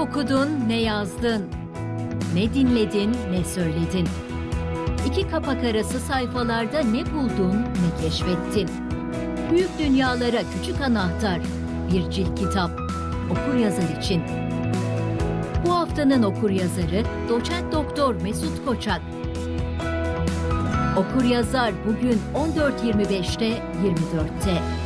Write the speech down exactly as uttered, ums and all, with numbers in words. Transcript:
okudun, ne yazdın? Ne dinledin, ne söyledin? İki kapak arası sayfalarda ne buldun, ne keşfettin? Büyük dünyalara küçük anahtar, bir cilt kitap, okuryazar için. Bu haftanın okuryazarı Doçent Doktor Mesut Koçak. Okuryazar bugün on dört yirmi beşte yirmi dörtte.